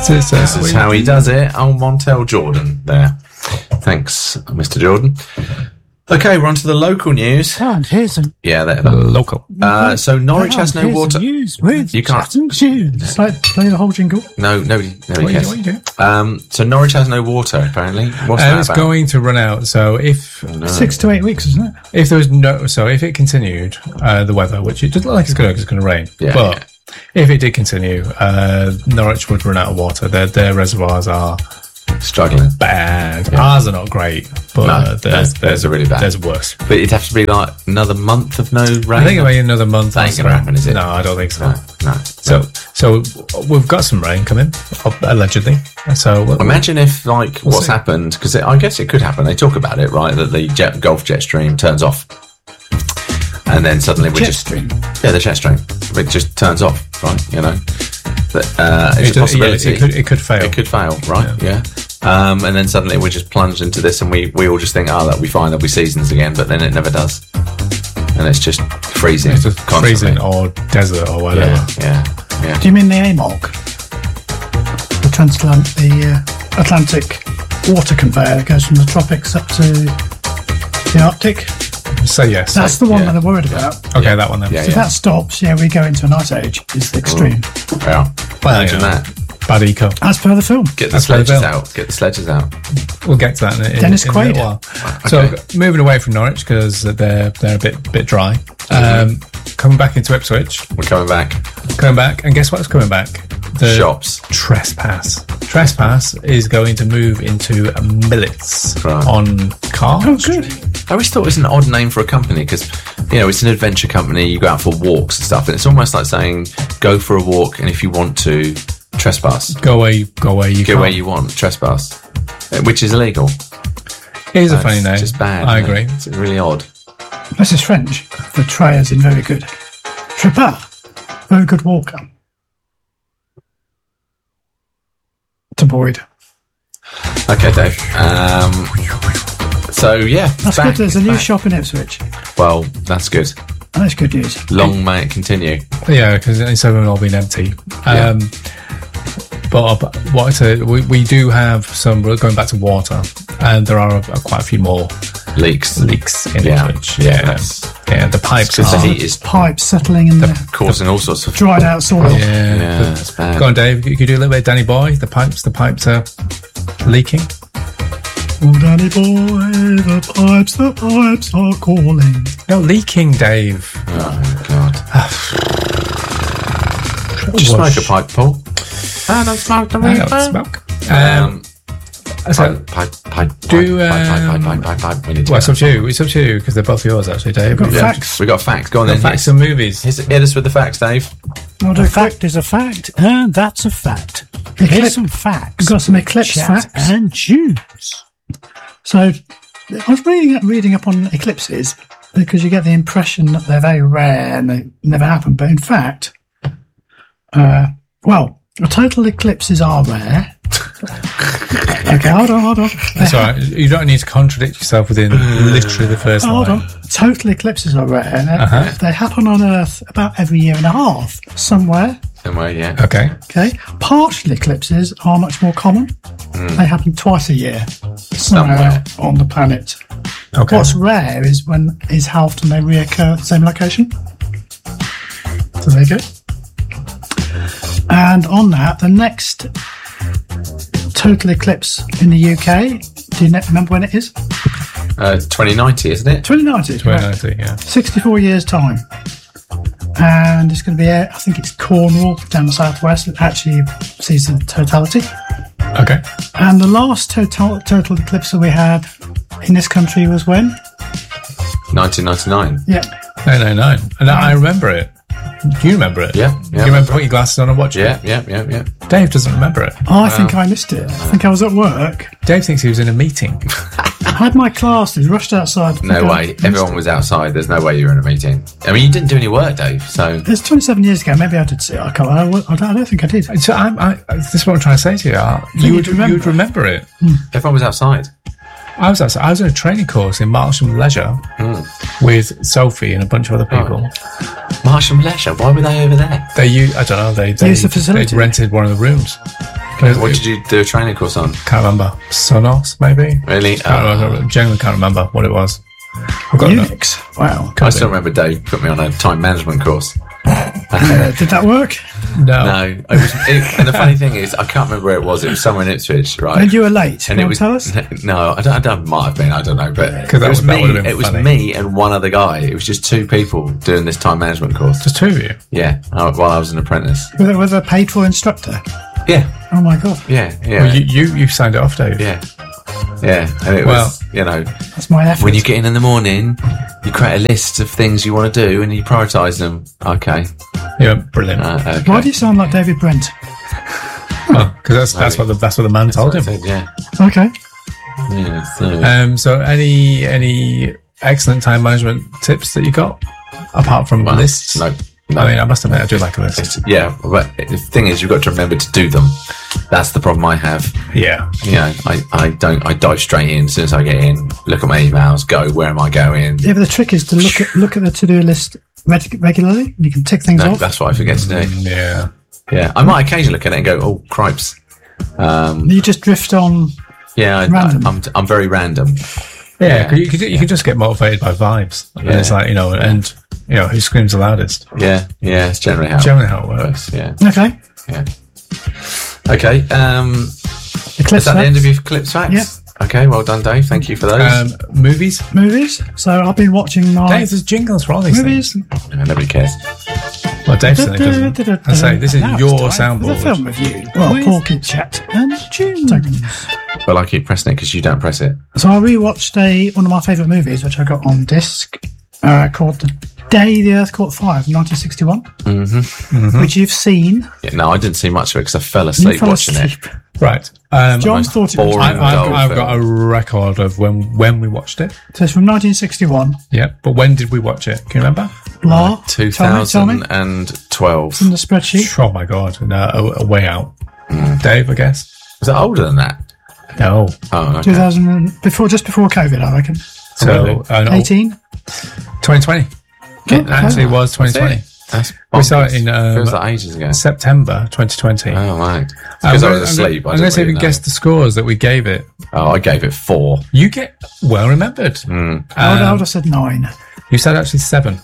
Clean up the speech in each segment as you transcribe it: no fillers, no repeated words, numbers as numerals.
This is how he does it. Oh, Montel Jordan there. Thanks, Mr. Jordan. Okay, we're on to the local news. And here's some local. So Norwich has no water. News with You can't. Just like play the whole jingle. No, nobody What cares. are you doing? So Norwich has no water, apparently. What's that It's about? going to run out. So if 6 to 8 weeks, isn't it? if there was if it continued, the weather, which it doesn't look like it's going to rain, but if it did continue, Norwich would run out of water. Their reservoirs are struggling. Bad. Yeah. Ours are not great, but no, there's a really bad. There's worse. But it'd have to be like another month of no rain. I think it'll be another month. That ain't going to happen, is it? No, I don't think so. No. So we've got some rain coming, allegedly. So imagine if what's happened, because I guess it could happen. They talk about it, right? That the Gulf jet stream turns off, and then suddenly the jet stream. It just turns off, right? You know. It's a possibility. It could fail. It could fail, right? Yeah. And then suddenly we just plunge into this, and we all just think, that'll be fine. There'll be seasons again, but then it never does, and it's just freezing. It's just freezing or desert or whatever. Yeah. Do you mean the AMOG? The Atlantic water conveyor that goes from the tropics up to the Arctic? So yes, that's the one that I'm worried about. Okay, that one then. If that stops, we go into an ice age. It's the extreme. Yeah. Well, imagine that. Bad eco. As per the film. Get the sledges out. We'll get to that in Dennis a Quaid. little while. So moving away from Norwich because they're a bit dry. Coming back into Ipswich. We're coming back. And guess what's coming back? The shops. Trespass. Trespass is going to move into Millets on cars. Oh, good. I always thought it was an odd name for a company because, it's an adventure company. You go out for walks and stuff, and it's almost like saying, go for a walk, and if you want to, trespass. Go where you want, trespass, which is illegal. It is a funny name. It's just bad. I agree. It's really odd. This is French for try as in very good. Trepard, very good walker. To Boyd. Okay, Dave. So yeah, that's good. There's a new shop in Ipswich. Well, that's good. That's good news. Long may it continue. Yeah, because it's all been empty. But what I say, we do have some. We're going back to water, and there are quite a few more leaks in Ipswich. Yeah, the pipes. The heat is pipes settling in there, causing all sorts of dried out soil. Yeah, that's bad. Go on, Dave. You could do a little bit of Danny Boy. The pipes are leaking. Oh, Danny Boy, the pipes are calling. No, leaking, Dave. Oh, God. Just smoke a pipe, Paul. I don't smoke the weed. Smoke. Pipe. We need to well, it's up to you. It's up to you because they're both yours, actually, Dave. We've got facts. We got facts. Go on then. Facts and movies. Hit us with the facts, Dave. A fact is a fact, and that's a fact. Here's some facts. We've got some eclipse facts and Jews. So, I was reading up on eclipses because you get the impression that they're very rare and they never happen. But in fact, total eclipses are rare. Okay, hold on. That's all right. You don't need to contradict yourself within literally the first line. Hold on. Total eclipses are rare. They happen on Earth about every year and a half, somewhere. Yeah. Okay. Partial eclipses are much more common. They happen twice a year, somewhere on the planet. Okay. What's rare is how often they reoccur at the same location. So there you go. And on that, the next total eclipse in the UK, do you remember when it is? 2090, isn't it? 2090, yeah. 64 years' time. And it's going to be, I think it's Cornwall, down the southwest. It actually sees the totality. Okay. And the last total eclipse that we had in this country was when? 1999. Yeah. 999. And I remember it. Do you remember it? Yeah. You remember putting your glasses on and watching it? Yeah. Dave doesn't remember it. I think I missed it. I think I was at work. Dave thinks he was in a meeting. I had my classes, rushed outside. No way. Everyone was outside. There's no way you were in a meeting. I mean, you didn't do any work, Dave, so... It's 27 years ago. Maybe I did see it. I don't think I did. So this is what I'm trying to say to you. You would remember it. Everyone was outside. I was outside. I was in a training course in Marsham Leisure with Sophie and a bunch of other people. Marsham Leisure? Why were they over there? I don't know. They used the facility. They rented one of the rooms. What did you do a training course on? Can't remember. Sonos, maybe? Really? Genuinely can't remember what it was. I've got Unix. Wow. I still remember Dave put me on a time management course. Did that work? No. And the funny thing is, I can't remember where it was. It was somewhere in Ipswich, right? And you were late. And Can you tell us? No, I don't. Might have been. I don't know. But Because it was that me. would have been It was funny. me and one other guy. It was just two people doing this time management course. Just two of you. Yeah, while I was an apprentice. With a paid for instructor. Yeah, Oh my god. yeah. Well, you signed it off, Dave. Yeah. And it was, That's my effort. when you get in the morning, you create a list of things you want to do and you prioritise them. Okay. Yeah, brilliant. Okay. Why do you sound like David Brent? Because that's what the man told him. Yeah. Okay. Yeah. So, So any excellent time management tips that you got apart from lists? no. I mean, I must admit, I do like a list. Yeah, but the thing is, you've got to remember to do them. That's the problem I have. Yeah. I dive straight in as soon as I get in, look at my emails, go, where am I going? Yeah, but the trick is to look at the to-do list regularly. You can tick things No, off. that's what I forget to do. Yeah. Yeah, I might occasionally look at it and go, oh, cripes. You just drift on. Yeah, Random. I'm very random. Yeah, 'cause you can just get motivated by vibes. And it's like, who screams the loudest? Yeah, it's generally how It works. Yeah. Okay. Okay, Eclipse is that the end of facts. your clip facts? Yeah. Okay, well done, Dave. Thank you for those. Movies? Movies. So I've been watching my Dave, there's jingles for all these movies. things. No, nobody cares. Well, Dave certainly doesn't. I say, this is Now your it's time for the soundboard. film review. Well, Porky Chat and tunes. Well, I keep pressing it because you don't press it. So I rewatched one of my favourite movies, which I got on disc, called The Day the Earth Caught Fire from 1961, which you've seen. Yeah, no, I didn't see much of it because I fell You asleep fell watching it. asleep. Right. John most thought it was. boring- I've film. got a record of when we watched it. So it's from 1961. Yeah, but when did we watch it? Can you remember? Law, tell me. 2012. In the spreadsheet. Oh my god, no, a way out. Dave, I guess. Was it older than that? No. Oh, okay. 2000 just before COVID, I reckon. So no, 18. 2020. It actually was That's 2020. it. That's We saw it bonkers. in Feels like ages ago. September 2020. Oh, right. Because I was asleep. I'm going to see if you can guess the scores that we gave it. Oh, I gave it 4. You get well remembered. I would have said 9. You said actually 7.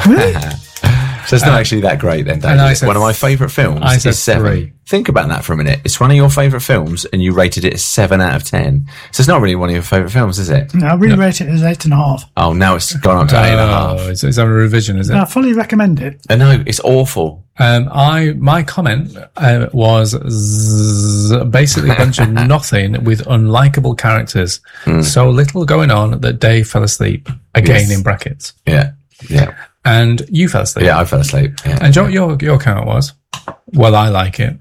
So it's not actually that great then, Dave. and I said One of my favourite films I said is 7. 3. Think about that for a minute. It's one of your favourite films and you rated it a 7 out of 10. So it's not really one of your favourite films, is it? No, I re-rate it as 8.5. Oh, now it's gone up to 8.5. It's on a revision, is it? I fully recommend it. No, it's awful. My comment was basically a bunch of nothing with unlikable characters. So little going on that Dave fell asleep. Again, Yes. in brackets. Yeah. And you fell asleep. Yeah, I fell asleep. Yeah. And do you know what your count was? Well, I like it.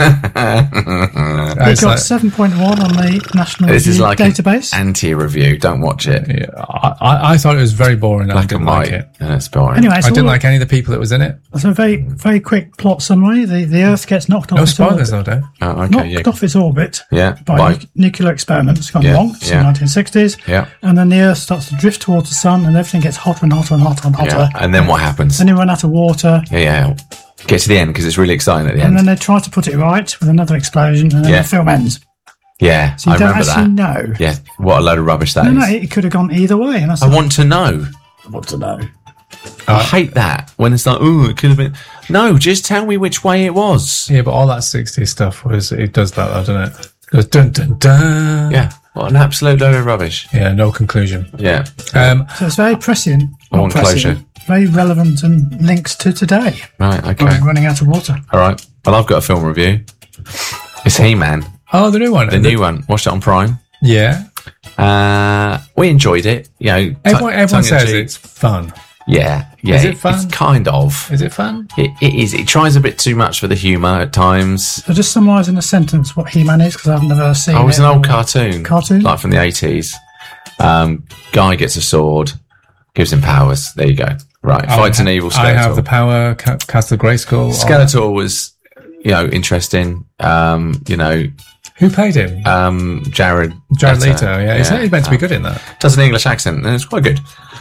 It got 7.1 on the National This is Review like database. an anti-review. Don't watch it. Yeah, I thought it was very boring. And I Black didn't and like white. it. And it's boring. Anyway, I didn't like any of the people that was in it. So a very, very quick plot summary. The Earth gets knocked off No its spoilers, orbit. though, Dave. Oh, okay, Knocked off its orbit Yeah. by Bye. nuclear experiments gone Yeah, wrong. It's yeah. the 1960s. Yeah. And then the Earth starts to drift towards the sun and everything gets hotter and hotter and hotter and hotter. Yeah. And then what happens? Then they run out of water. Yeah. Get to the end because it's really exciting at the And end. then they try to put it right with another explosion and then Yeah. the film ends. Yeah, So I you don't remember actually that. know. Yeah, what a load of rubbish that is. No, it could have gone either way. And I want to know. want to know. I hate that when it's like, oh, it could have been. No, just tell me which way it was. Yeah, but all that 60s stuff it does that, though, doesn't it? It goes dun dun dun. Yeah, what an absolute load of rubbish. Yeah, no conclusion. Yeah, So it's very prescient. I not want prescient, closure. Very relevant and links to today. right, okay. We're running out of water. All right. Well, I've got a film review. It's He-Man, Oh, the new one. the new one. Watched it on Prime. Yeah. We enjoyed it. You know, Everyone tongue in says cheek. it's fun. Yeah. Is it fun? It's kind of. Is it fun? It is. It tries a bit too much for the humour at times. So just summarise in a sentence what He-Man is, because I've never seen Oh, it's it. an old cartoon. Cartoon? Like from the 80s. Guy gets a sword, gives him powers. There you go. Right. Fights an evil Skeletor. I have the power, cast the Grayskull. Skeletor was, interesting. Who played him? Jared Jared Leto. Leto, yeah. He's meant to be good in that. Does an English accent, and it's quite good.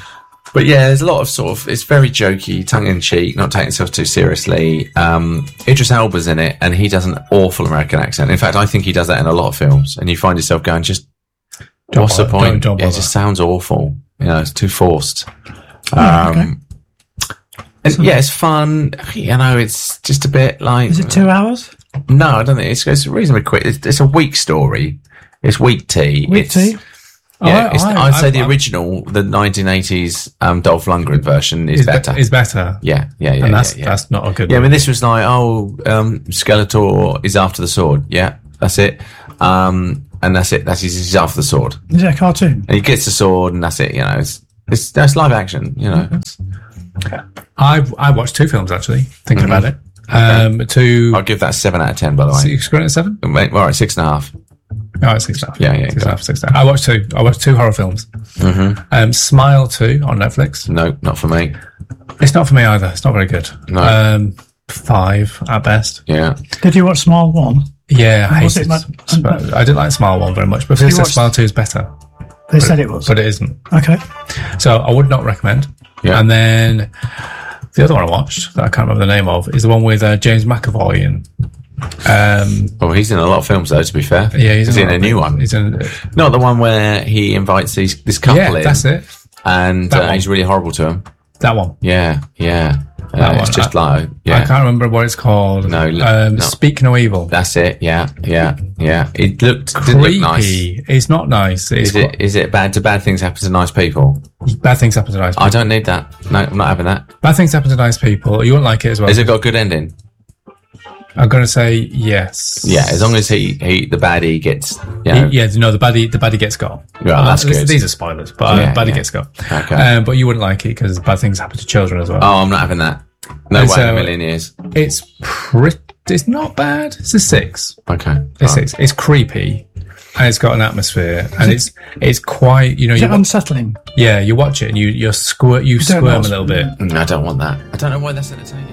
But yeah, there's a lot of sort of, it's very jokey, tongue-in-cheek, not taking itself too seriously. Idris Elba's in it, and he does an awful American accent. In fact, I think he does that in a lot of films, and you find yourself going, just, what's the point? Don't Yeah, it just sounds awful. You know, it's too forced. And yeah, it's fun. You know, it's just a bit like... Is it 2 hours? No, I don't think it's reasonably quick. It's a week story. It's week tea. Week tea? Yeah, I'd say the original, the 1980s Dolph Lundgren version is better. Is better. Yeah. And that's not a good. Yeah, I mean, this was like, Skeletor is after the sword. Yeah, that's it. And that's it. He's after the sword. Is it a cartoon? And he gets the sword, and that's it. You know, that's live action. You know, I watched 2 films actually. Thinking about it. I'll give that 7 out of 10. By the way, 6 out of 7. All right, 6.5. Oh, it's 6.5. Yeah, 6.5. I watched 2. I watched 2 horror films. Smile 2 on Netflix. No, not for me. It's not for me either. It's not very good. No. 5 at best. Yeah. Did you watch Smile 1? Yeah, I Was hated it I didn't like Smile 1 very much, but they said Smile 2 is better. They said it was. But it isn't. Okay. So I would not recommend. Yeah. And then the other one I watched that I can't remember the name of is the one with James McAvoy in. Well, he's in a lot of films, though. To be fair, Yeah, he's in a new one. He's in. Not the one where he invites this couple Yeah, in. that's it. And That one. he's really horrible to him. That one. Yeah. That It's one. just I can't remember what it's called. No. Speak No Evil. That's it. Yeah. It didn't Creepy. look nice. It's not nice. It's Is it bad? Do bad things happen to nice people? bad things happen to nice people. I don't need that. No, I'm not having that. Bad things happen to nice people. You won't like it as well. Has it got a good ending? I'm going to say yes. Yeah, as long as the baddie gets, you know, The baddie gets got. Right, that's good. These are spoilers, but baddie gets got. Okay. But you wouldn't like it because bad things happen to children as well. Oh, I'm not having that. No way in a million years. It's not bad. It's a 6. Okay. It's 6. It's creepy. And it's got an atmosphere, and it's quite, you know, Is it unsettling? you watch it and you squirm a little bit. I don't want that. I don't know why that's entertaining.